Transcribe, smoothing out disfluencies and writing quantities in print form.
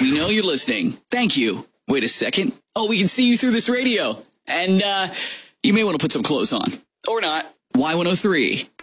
We know you're listening. Thank you. Wait a second. Oh, we can see you through this radio. And you may want to put some clothes on. Or not. Y103.